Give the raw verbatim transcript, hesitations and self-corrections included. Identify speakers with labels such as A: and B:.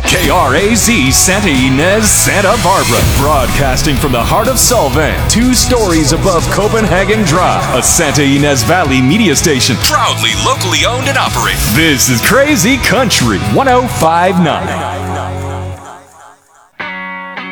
A: K R A Z Santa Ynez, Santa Barbara. Broadcasting from the heart of Solvang, two stories above Copenhagen Drive. A Santa Ynez Valley media station. Proudly locally owned and operated. This is Crazy Country one oh five point nine.